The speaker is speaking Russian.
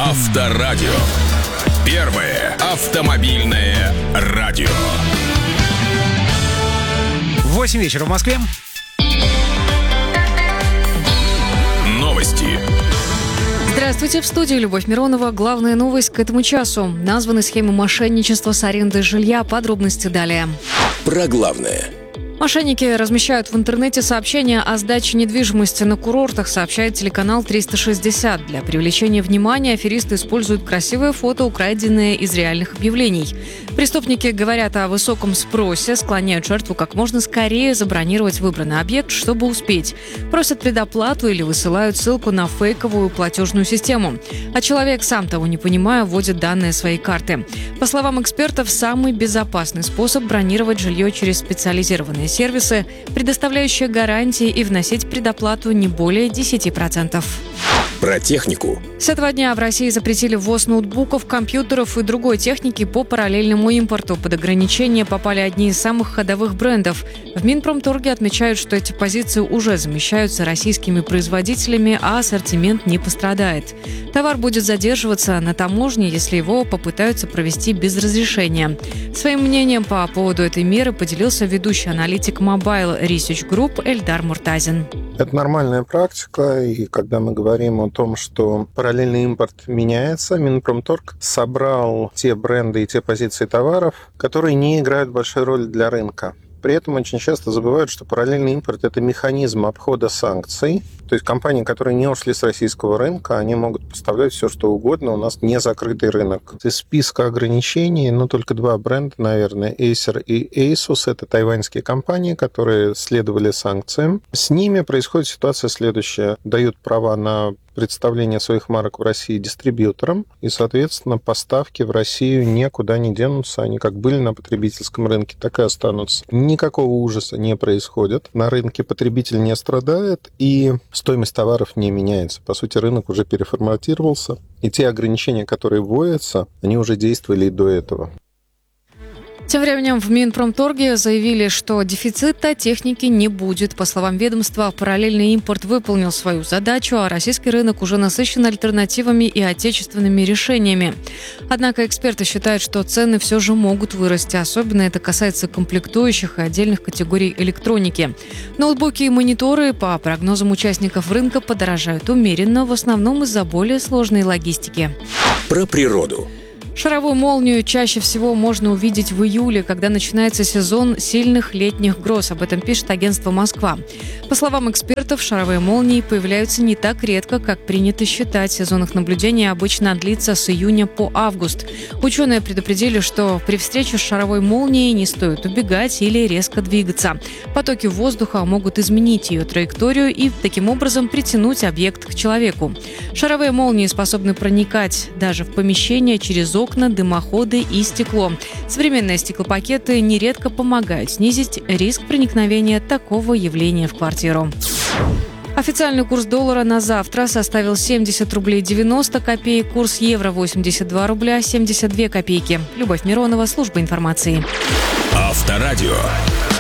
Авторадио. Первое автомобильное радио. 8 вечера в Москве. Новости. Здравствуйте, в студии Любовь Миронова. Главная новость к этому часу. Названы схемы мошенничества с арендой жилья. Подробности далее. Про главное. Мошенники размещают в интернете сообщения о сдаче недвижимости на курортах, сообщает телеканал 360. Для привлечения внимания аферисты используют красивые фото, украденные из реальных объявлений. Преступники говорят о высоком спросе, склоняют жертву как можно скорее забронировать выбранный объект, чтобы успеть. Просят предоплату или высылают ссылку на фейковую платежную систему. А человек, сам того не понимая, вводит данные своей карты. По словам экспертов, самый безопасный способ бронировать жилье через специализированные сервисы, предоставляющие гарантии, и вносить предоплату не более 10%. Про технику. С этого дня в России запретили ввоз ноутбуков, компьютеров и другой техники по параллельному импорту. Под ограничение попали одни из самых ходовых брендов. В Минпромторге отмечают, что эти позиции уже замещаются российскими производителями, а ассортимент не пострадает. Товар будет задерживаться на таможне, если его попытаются провести без разрешения. Своим мнением по поводу этой меры поделился ведущий аналитик Mobile Research Group Эльдар Муртазин. Это нормальная практика, и когда мы говорим о том, что параллельный импорт меняется, Минпромторг собрал те бренды и те позиции товаров, которые не играют большой роли для рынка. При этом очень часто забывают, что параллельный импорт – это механизм обхода санкций. То есть компании, которые не ушли с российского рынка, они могут поставлять все, что угодно. У нас не закрытый рынок. Из списка ограничений, только два бренда, наверное, Acer и Asus – это тайваньские компании, которые следовали санкциям. С ними происходит ситуация следующая. Дают права на представление своих марок в России дистрибьюторам, и, соответственно, поставки в Россию никуда не денутся. Они как были на потребительском рынке, так и останутся. Никакого ужаса не происходит. На рынке потребитель не страдает, и стоимость товаров не меняется. По сути, рынок уже переформатировался, и те ограничения, которые вводятся, они уже действовали и до этого. Тем временем в Минпромторге заявили, что дефицита техники не будет. По словам ведомства, параллельный импорт выполнил свою задачу, а российский рынок уже насыщен альтернативами и отечественными решениями. Однако эксперты считают, что цены все же могут вырасти. Особенно это касается комплектующих и отдельных категорий электроники. Ноутбуки и мониторы, по прогнозам участников рынка, подорожают умеренно, в основном из-за более сложной логистики. Про природу. Шаровую молнию чаще всего можно увидеть в июле, когда начинается сезон сильных летних гроз. Об этом пишет агентство «Москва». По словам экспертов, шаровые молнии появляются не так редко, как принято считать. Сезон их наблюдения обычно длится с июня по август. Ученые предупредили, что при встрече с шаровой молнией не стоит убегать или резко двигаться. Потоки воздуха могут изменить ее траекторию и таким образом притянуть объект к человеку. Шаровые молнии способны проникать даже в помещение через окна, дымоходы и стекло. Современные стеклопакеты нередко помогают снизить риск проникновения такого явления в квартиру. Официальный курс доллара на завтра составил 70 рублей 90 копеек, курс евро 82 рубля 72 копейки. Любовь Миронова, служба информации. Авторадио.